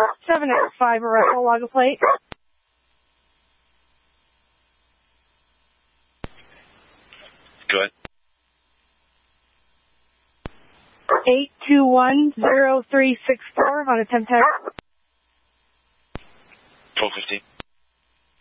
7X5 Arrest, log a plate. Go ahead. 8210364 on a 1010. 1215.